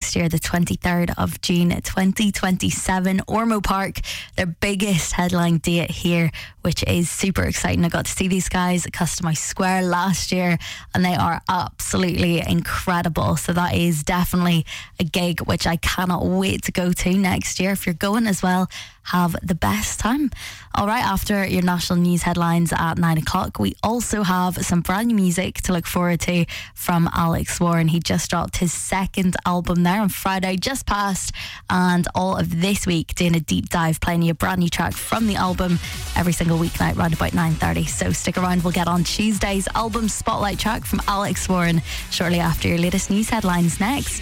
next year, the 23rd of June 2027, Ormo Park, their biggest headline date here, which is super exciting. I got to see these guys at Customised Square last year and they are absolutely incredible. So that is definitely a gig which I cannot wait to go to next year. If you're going as well, have the best time. All right, after your national news headlines at 9 o'clock, we also have some brand new music to look forward to from Alex Warren. He just dropped his second album there on Friday, just passed, and all of this week doing a deep dive, playing you a brand new track from the album every single weeknight round about 9:30. So stick around, we'll get on Tuesday's album spotlight track from Alex Warren shortly after your latest news headlines next.